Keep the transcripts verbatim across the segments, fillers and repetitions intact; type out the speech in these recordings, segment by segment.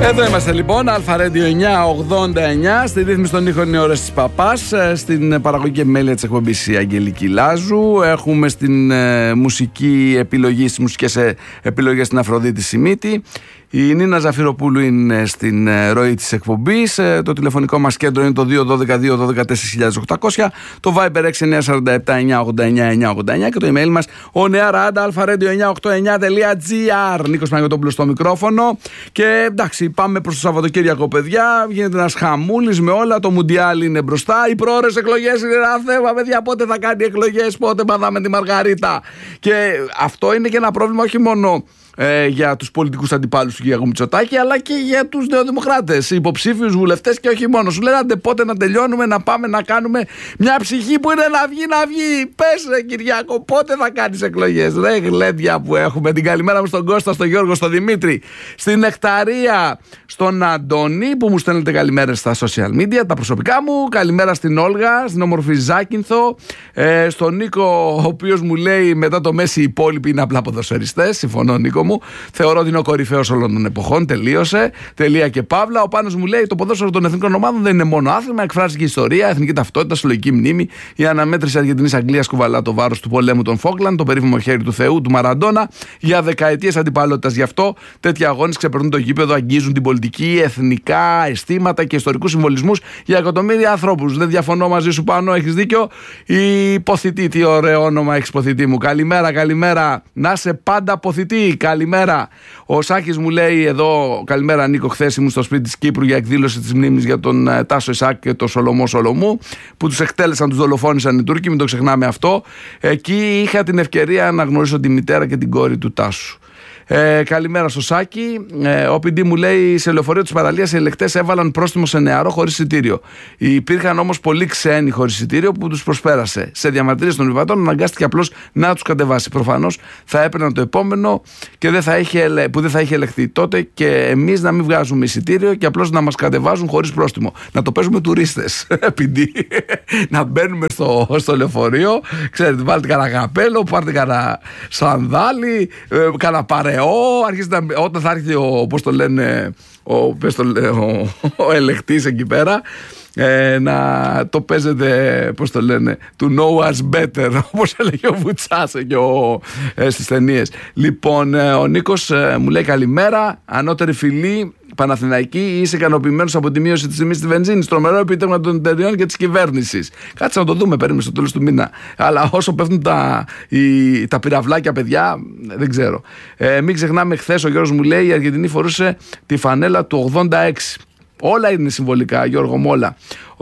Εδώ είμαστε λοιπόν, Αλφα Radio εννιακόσια ογδόντα εννιά, στη ρύθμιση των ήχων οι ώρες της Παπάς, στην παραγωγή επιμέλεια της εκπομπής η Αγγελική Λάζου. Έχουμε στην ε, μουσική επιλογή, στις μουσικές ε, επιλογές την Αφροδίτη Σιμίτη. Η Νίνα Ζαφυροπούλου είναι στην ε, ροή της εκπομπής. Ε, το τηλεφωνικό μας κέντρο είναι το δύο ένα δύο δύο ένα δύο τέσσερα οκτώ μηδέν μηδέν. Το Viber έξι εννιά τέσσερα επτά εννιά ογδόντα εννιά εννιά ογδόντα εννιά και το email μας onearanda alpha radio εννιακόσια ογδόντα εννιά τελεία τζι άρ. Νίκος Παναγιωτόπουλος στο μικρόφωνο. Και εντάξει, πάμε προς το Σαββατοκύριακο, παιδιά. Γίνεται ένας χαμούλης με όλα. Το Μουντιάλ είναι μπροστά. Οι προώρες εκλογές είναι ένα θέμα, παιδιά. Πότε θα κάνει εκλογές, πότε μαθάμε τη Μαργαρίτα. Και αυτό είναι και ένα πρόβλημα όχι μόνο Ε, για τους πολιτικούς αντιπάλους του Κυριάκου Μητσοτάκη, αλλά και για τους νεοδημοκράτες, υποψήφιους βουλευτές και όχι μόνο. Σου λένε πότε να τελειώνουμε, να πάμε να κάνουμε μια ψυχή που είναι να βγει, να βγει. Πες ρε Κυριάκο, πότε θα κάνεις εκλογές? Ρε γλέντια που έχουμε. Την καλημέρα μου στον Κώστα, στον Γιώργο, στον Δημήτρη, στην Νεκταρία, στον Αντώνη που μου στέλνετε καλημέρες στα social media, τα προσωπικά μου. Καλημέρα στην Όλγα, στην όμορφη Ζάκυνθο, ε, στον Νίκο, ο οποίος μου λέει μετά το Μέση οι υπόλοιποι είναι απλά ποδοσφαιριστές. Συμφωνώ, Νίκο μου. Θεωρώ ότι είναι ο κορυφαίος όλων των εποχών. Τελείωσε. Τελεία και παύλα. Ο Πάνος μου λέει: το ποδόσφαιρο των εθνικών ομάδων δεν είναι μόνο άθλημα. Εκφράζει και ιστορία, εθνική ταυτότητα, συλλογική μνήμη. Η αναμέτρηση Αργεντινής-Αγγλίας κουβαλά το βάρος του πολέμου των Φόκλαντ, το περίφημο χέρι του Θεού, του Μαραντόνα. Για δεκαετίες αντιπαλότητας. Γι' αυτό τέτοιοι αγώνες ξεπερνούν το γήπεδο, αγγίζουν την πολιτική, εθνικά αισθήματα και ιστορικούς συμβολισμούς για εκατομμύρια ανθρώπους. Δεν διαφωνώ μαζί σου, Πάνο, έχεις δίκιο. Η Ποθητή, τι ωραίο όνομα έχεις, Ποθητή μου. Καλημέρα, καλημέρα. Να σε πάντα Ποθητή. Καλημέρα. Ο Σάκης μου λέει εδώ: καλημέρα, Νίκο. Χθες ήμουν στο σπίτι της Κύπρου για εκδήλωση της μνήμης για τον uh, Τάσο Ισάκ και τον Σολομό Σολομού, που τους εκτέλεσαν, τους δολοφόνησαν οι Τούρκοι. Μην το ξεχνάμε αυτό. Εκεί είχα την ευκαιρία να γνωρίσω τη μητέρα και την κόρη του Τάσου. Ε, καλημέρα στο Σάκη. Ε, ο πι ντι μου λέει: σε λεωφορείο της παραλίας οι ελεκτές έβαλαν πρόστιμο σε νεαρό χωρίς εισιτήριο. Υπήρχαν όμως πολλοί ξένοι χωρίς εισιτήριο που τους προσπέρασε. Σε διαμαρτυρίες των επιβατών αναγκάστηκε απλώς να τους κατεβάσει. Προφανώς θα έπαιρναν το επόμενο και δεν θα είχε, που δεν θα είχε ελεγχθεί. Τότε και εμείς να μην βγάζουμε εισιτήριο και απλώς να μας κατεβάζουν χωρίς πρόστιμο. Να το παίζουμε τουρίστες. πι ντι. Να μπαίνουμε στο, στο λεωφορείο. Ξέρετε, βάλτε κανένα καπέλο, πάρτε κανένα σανδάλι, κανένα παρεό. Να, όταν θα έρθει ο, πώς το λένε, ο, πες το, ο, ο ελεκτής εκεί πέρα, ε, να το παίζετε, πώς το λένε, to know us better, όπως έλεγε ο Βουτσάς και ο, ε, στις ταινίες. Λοιπόν, ε, ο Νίκος ε, μου λέει καλημέρα, ανώτερη φιλή Παναθηναϊκή, είσαι ικανοποιημένος από τη μείωση της τιμής στη βενζίνη? Τρομερό επίτευγμα των εταιριών και της κυβέρνησης. Κάτσε να το δούμε, περίμενε στο τέλος του μήνα. Αλλά όσο πέφτουν τα, οι, τα πυραυλάκια, παιδιά, δεν ξέρω. Ε, μην ξεχνάμε, χθες ο Γιώργος μου λέει: η Αργεντινή φορούσε τη φανέλα του ογδόντα έξι. Όλα είναι συμβολικά, Γιώργο μου, όλα.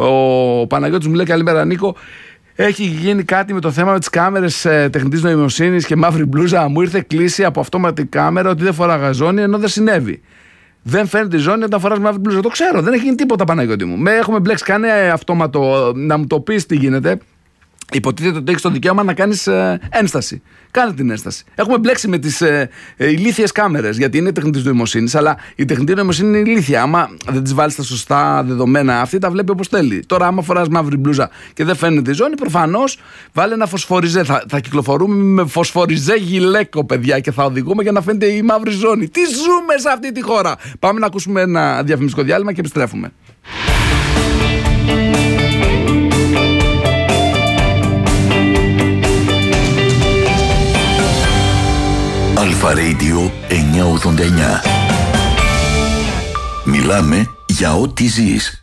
Ο Παναγιώτης μου λέει καλημέρα, Νίκο. Έχει γίνει κάτι με το θέμα με τις κάμερες ε, τεχνητής νοημοσύνης και μαύρη μπλούζα. Μου ήρθε κλίση από αυτόματη κάμερα ότι δεν φοράγα ζώνη, ενώ δεν συνέβη. Δεν φαίνεται η ζώνη όταν φοράς μαύρη μπλούζα. Το ξέρω, δεν έχει γίνει τίποτα, Παναγιώτη μου. Με έχουμε μπλέξει, κάνε αυτόματο να μου το πεις τι γίνεται. Υποτίθεται ότι έχεις το δικαίωμα να κάνεις ε, ένσταση. Κάνε την ένσταση. Έχουμε μπλέξει με τις ε, ε, ηλίθιες κάμερες, γιατί είναι τεχνητής νοημοσύνης, αλλά η τεχνητή νοημοσύνη είναι ηλίθια. Άμα δεν τις βάλεις τα σωστά δεδομένα, αυτή τα βλέπει όπως θέλει. Τώρα, άμα φοράς μαύρη μπλούζα και δεν φαίνεται η ζώνη, προφανώς βάλε ένα φωσφοριζέ. Θα, θα κυκλοφορούμε με φωσφοριζέ γυλαίκο, παιδιά, και θα οδηγούμε για να φαίνεται η μαύρη ζώνη. Τι ζούμε σε αυτή τη χώρα! Πάμε να ακούσουμε ένα διαφημιστικό διάλειμμα και επιστρέφουμε. Αλφα Radio εννιακόσια ογδόντα εννιά. Μιλάμε για ό,τι ζεις.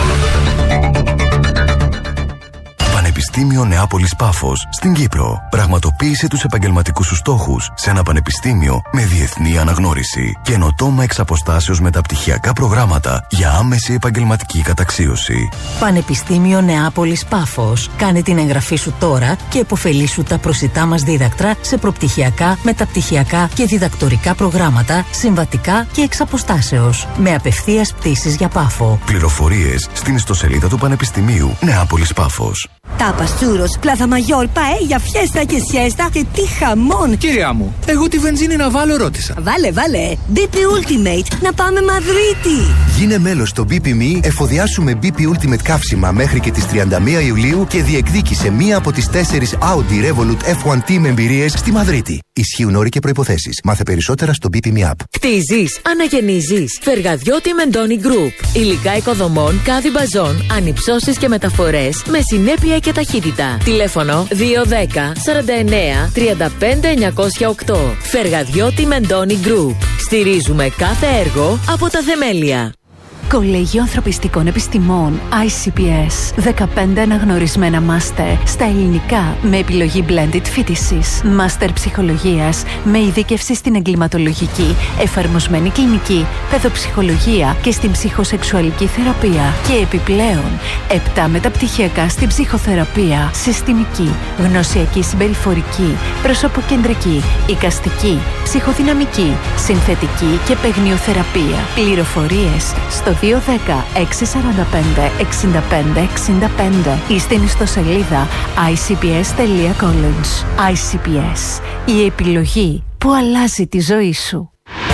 Πανεπιστήμιο Νεάπολης Πάφος στην Κύπρο πραγματοποίησε τους επαγγελματικούς σου στόχους σε ένα πανεπιστήμιο με διεθνή αναγνώριση. Καινοτόμα εξ αποστάσεως μεταπτυχιακά προγράμματα για άμεση επαγγελματική καταξίωση. Πανεπιστήμιο Νεάπολης Πάφος. Κάνε την εγγραφή σου τώρα και επωφελήσου τα προσιτά μας δίδακτρα σε προπτυχιακά, μεταπτυχιακά και διδακτορικά προγράμματα, συμβατικά και εξ αποστάσεως. Με απευθείας πτήσεις για Πάφο. Πληροφορίες στην ιστοσελίδα του Πανεπιστημίου Νεάπολης Πάφος. Τάπας, τσούρος, πλάθα μαγιόρ, παέλια, φιέστα και σιέστα και τι χαμόν! Κυρία μου, εγώ τη βενζίνη να βάλω ρώτησα. Βάλε, βάλε! μπι πι Ultimate, να πάμε Μαδρίτη! Γίνε μέλος στο μπι πι Me, εφοδιάσουμε μπι πι Ultimate καύσιμα μέχρι και τις τριάντα μία Ιουλίου και διεκδίκησε μία από τις τέσσερις Audi Revolut εφ ουάν Team εμπειρίες στη Μαδρίτη. Ισχύουν όροι και προϋποθέσεις. Μάθε περισσότερα στο μπι πι εμ ι App. Κτίζεις, αναγεννίζεις. Φεργαδιώτη Μεντώνη Group. Υλικά οικοδομών, κάδι μπαζών, ανυψώσεις και μεταφορές με συνέπεια και ταχύτητα. Τηλέφωνο δύο ένα μηδέν σαράντα εννέα τριάντα πέντε εννιακόσια οκτώ. Φεργαδιώτη Μεντώνη Group. Στηρίζουμε κάθε έργο από τα θεμέλια. Κολέγιο Ανθρωπιστικών Επιστημών άι σι πι ες. δεκαπέντε αναγνωρισμένα μάστερ στα ελληνικά με επιλογή blended φοιτησης. Μάστερ ψυχολογίας με ειδίκευση στην εγκληματολογική, εφαρμοσμένη κλινική, παιδοψυχολογία και στην ψυχοσεξουαλική θεραπεία. Και επιπλέον, επτά μεταπτυχιακά στην ψυχοθεραπεία, συστημική, γνωσιακή συμπεριφορική, προσωποκεντρική, εικαστική, ψυχοδυναμική, συνθετική και παιγνιοθεραπεία. Πληροφορίες στο δύο ένα μηδέν έξι τέσσερα πέντε εξήντα πέντε εξήντα πέντε ή στην ιστοσελίδα άι σι πι ες τελεία college. άι σι πι ες, η επιλογή που αλλάζει τη ζωή σου.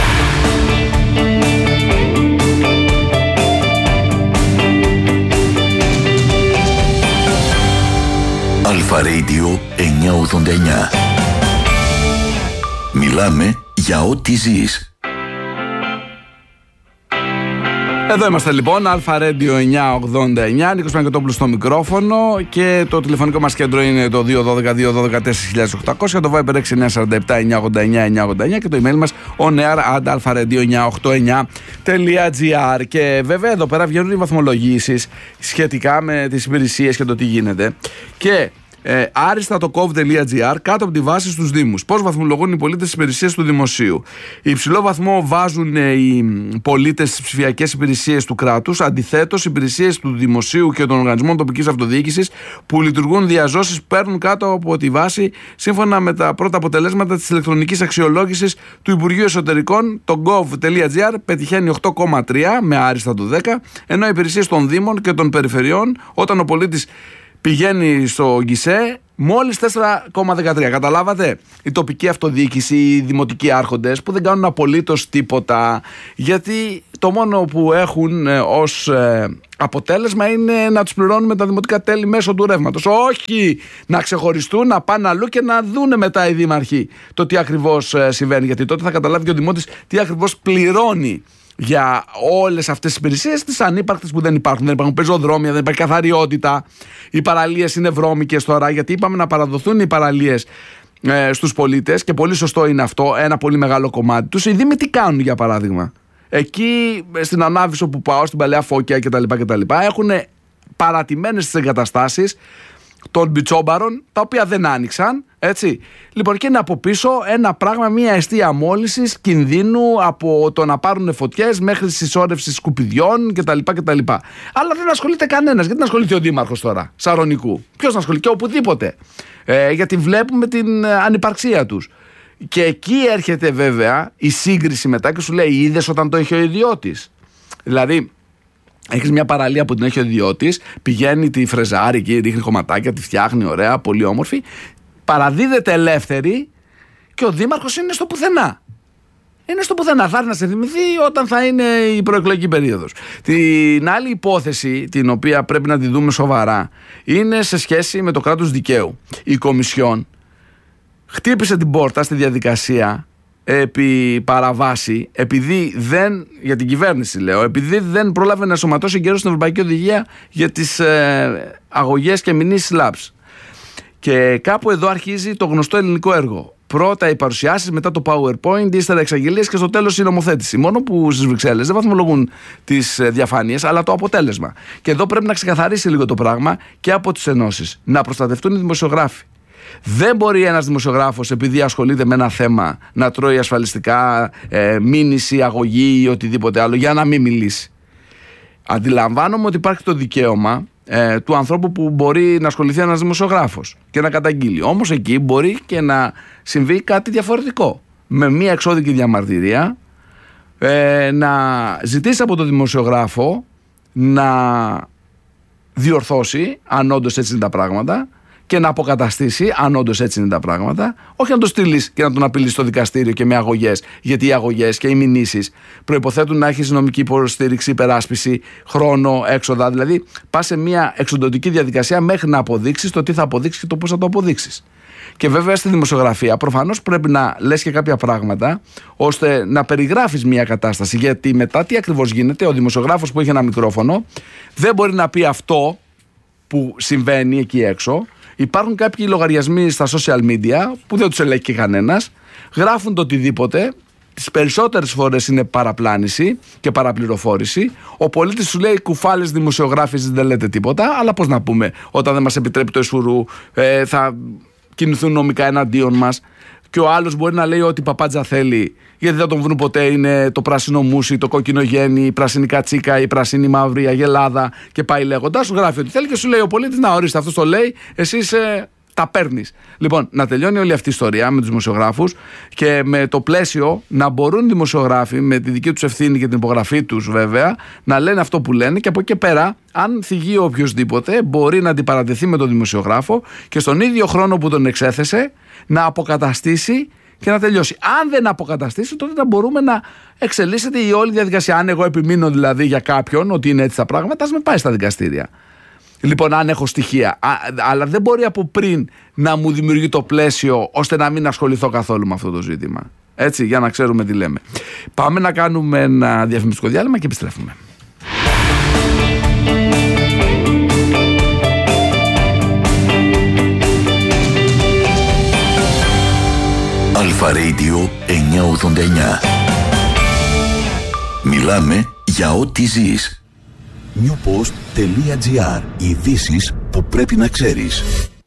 Αλφα Radio εννιακόσια ογδόντα εννιά. Μιλάμε για ό,τι ζεις. Εδώ είμαστε λοιπόν, Αλφα Radio εννιακόσια ογδόντα εννιά, Νίκος Παναγιωτόπουλος στο μικρόφωνο και το τηλεφωνικό μας κέντρο είναι το δύο ένα δύο δύο ένα δύο τέσσερα χίλια οκτακόσια, το Viber έξι εννιά τέσσερα επτά εννιακόσια ογδόντα εννιά εννιακόσια ογδόντα εννιά και το email μας onair at alfaradio εννιακόσια ογδόντα εννιά τελεία gr. Και βέβαια εδώ πέρα βγαίνουν οι βαθμολογήσεις σχετικά με τις υπηρεσίες και το τι γίνεται. Και Ε, άριστατοκοβ τελεία gr, κάτω από τη βάση στους Δήμους. Πώς βαθμολογούν οι πολίτες τις υπηρεσίες του δημοσίου. Υψηλό βαθμό βάζουν ε, οι πολίτες στις ψηφιακές υπηρεσίες του κράτους. Αντιθέτως, οι υπηρεσίες του δημοσίου και των οργανισμών τοπικής αυτοδιοίκησης που λειτουργούν διαζώσεις παίρνουν κάτω από τη βάση σύμφωνα με τα πρώτα αποτελέσματα της ηλεκτρονικής αξιολόγησης του Υπουργείου Εσωτερικών. Το gov τελεία gr πετυχαίνει οκτώ κόμμα τρία με άριστατο δέκα, ενώ οι υπηρεσίες των Δήμων και των Περιφερειών, όταν ο πολίτης πηγαίνει στο γκισέ, μόλις τέσσερα κόμμα δεκατρία. Καταλάβατε? Η τοπική αυτοδιοίκηση, οι δημοτικοί άρχοντες που δεν κάνουν απολύτως τίποτα, γιατί το μόνο που έχουν ε, ως ε, αποτέλεσμα είναι να τους πληρώνουμε τα δημοτικά τέλη μέσω του ρεύματος. Όχι να ξεχωριστούν, να πάνε αλλού και να δούνε μετά οι δήμαρχοι το τι ακριβώς ε, συμβαίνει, γιατί τότε θα καταλάβει και ο δημότης τι ακριβώς πληρώνει για όλες αυτές τις υπηρεσίες, τις ανύπαρκτες που δεν υπάρχουν. Δεν υπάρχουν πεζοδρόμια, δεν υπάρχει καθαριότητα. Οι παραλίες είναι βρώμικες τώρα, γιατί είπαμε να παραδοθούν οι παραλίες ε, στους πολίτες και πολύ σωστό είναι αυτό, ένα πολύ μεγάλο κομμάτι τους. Οι Δήμοι τι κάνουν, για παράδειγμα? Εκεί στην Ανάβησο που πάω, στην Παλαιά Φώκια κτλ. κτλ έχουν παρατημένες τις εγκαταστάσεις των μπιτσόμπαρων, τα οποία δεν άνοιξαν, έτσι. Λοιπόν, και είναι από πίσω ένα πράγμα, μια αιστεία μόλυνσης κινδύνου από το να πάρουν φωτιές μέχρι συσσόρευση σκουπιδιών κτλ. κτλ. Αλλά δεν ασχολείται κανένας. Γιατί να ασχολείται ο δήμαρχος τώρα, Σαρονικού? Ποιος να ασχολείται? Και οπουδήποτε. Ε, γιατί βλέπουμε την ανυπαρξία τους. Και εκεί έρχεται βέβαια η σύγκριση μετά και σου λέει, είδες όταν το έχει ο ιδιώτης? Δηλαδή, έχεις μια παραλία που την έχει ο ιδιώτης, πηγαίνει, τη φρεζάρει εκεί, ρίχνει κομματάκια, τη φτιάχνει ωραία, πολύ όμορφη, παραδίδεται ελεύθερη και ο δήμαρχος είναι στο πουθενά. Είναι στο πουθενά. Θα έρθει να σε θυμηθεί όταν θα είναι η προεκλογική περίοδος. Την άλλη υπόθεση, την οποία πρέπει να τη δούμε σοβαρά, είναι σε σχέση με το κράτος δικαίου. Η Κομισιόν χτύπησε την πόρτα στη διαδικασία επί παραβάση, επειδή δεν, για την κυβέρνηση λέω, επειδή δεν πρόλαβε να σωματώσει εγκαίρως στην Ευρωπαϊκή Οδηγία για τις ε, αγωγές και μηνύσεις λαμπς. Και κάπου εδώ αρχίζει το γνωστό ελληνικό έργο. Πρώτα οι παρουσιάσεις, μετά το PowerPoint, ύστερα εξαγγελίες και στο τέλος η νομοθέτηση. Μόνο που στις Βρυξέλλες δεν βαθμολογούν τις διαφάνειες, αλλά το αποτέλεσμα. Και εδώ πρέπει να ξεκαθαρίσει λίγο το πράγμα και από τις ενώσεις. Να προστατευτούν οι δημοσιογράφοι. Δεν μπορεί ένας δημοσιογράφος, επειδή ασχολείται με ένα θέμα, να τρώει ασφαλιστικά, ε, μήνυση, αγωγή ή οτιδήποτε άλλο για να μην μιλήσει. Αντιλαμβάνομαι ότι υπάρχει το δικαίωμα ε, του ανθρώπου που μπορεί να ασχοληθεί ένας δημοσιογράφος και να καταγγείλει. Όμως εκεί μπορεί και να συμβεί κάτι διαφορετικό. Με μία εξώδικη διαμαρτυρία ε, να ζητήσει από τον δημοσιογράφο να διορθώσει, αν όντως έτσι είναι τα πράγματα, και να αποκαταστήσει, αν όντως έτσι είναι τα πράγματα, όχι να το στείλεις και να τον απειλείς στο δικαστήριο και με αγωγές. Γιατί οι αγωγές και οι μηνύσεις προϋποθέτουν να έχεις νομική υποστήριξη, υπεράσπιση, χρόνο, έξοδα. Δηλαδή, πας σε μια εξοντωτική διαδικασία μέχρι να αποδείξεις το τι θα αποδείξεις και το πώς θα το αποδείξεις. Και βέβαια στη δημοσιογραφία προφανώς πρέπει να λες και κάποια πράγματα ώστε να περιγράφεις μια κατάσταση. Γιατί μετά τι ακριβώς γίνεται, ο δημοσιογράφος που έχει ένα μικρόφωνο δεν μπορεί να πει αυτό που συμβαίνει εκεί έξω. Υπάρχουν κάποιοι λογαριασμοί στα social media που δεν τους ελέγχει κανένας, γράφουν το οτιδήποτε. Τις περισσότερες φορές είναι παραπλάνηση και παραπληροφόρηση. Ο πολίτης σου λέει κουφάλες δημοσιογράφες, δεν λέτε τίποτα. Αλλά πώς να πούμε, όταν δεν μας επιτρέπει το Εσουρού, ε, θα κινηθούν νομικά εναντίον μας. Και ο άλλος μπορεί να λέει ότι παπάντζα θέλει, γιατί δεν τον βρουν ποτέ. Είναι το πράσινο μουσι, το κόκκινο γέννη, η πράσινη κατσίκα, η πράσινη μαύρη, η αγελάδα και πάει λέγοντας. Σου γράφει ότι θέλει και σου λέει ο πολίτης, να ορίστε, αυτό το λέει, εσείς ε, τα παίρνεις. Λοιπόν, να τελειώνει όλη αυτή η ιστορία με τους δημοσιογράφους και με το πλαίσιο να μπορούν οι δημοσιογράφοι με τη δική τους ευθύνη και την υπογραφή τους βέβαια να λένε αυτό που λένε, και από εκεί και πέρα, αν θυγεί οποιοδήποτε, μπορεί να αντιπαρατεθεί με τον δημοσιογράφο και στον ίδιο χρόνο που τον εξέθεσε να αποκαταστήσει και να τελειώσει. Αν δεν αποκαταστήσει, τότε θα μπορούμε να εξελίσσεται η όλη διαδικασία. Αν εγώ επιμείνω δηλαδή για κάποιον ότι είναι έτσι τα πράγματα, ας με πάει στα δικαστήρια. Λοιπόν, αν έχω στοιχεία. Α, αλλά δεν μπορεί από πριν να μου δημιουργεί το πλαίσιο ώστε να μην ασχοληθώ καθόλου με αυτό το ζήτημα. Έτσι, για να ξέρουμε τι λέμε. Πάμε να κάνουμε ένα διαφημιστικό διάλειμμα και επιστρέφουμε. Αλφα Radio εννιακόσια ογδόντα εννιά. Μιλάμε για ό,τι ζεις. newpost.gr. Ειδήσεις που πρέπει να ξέρεις.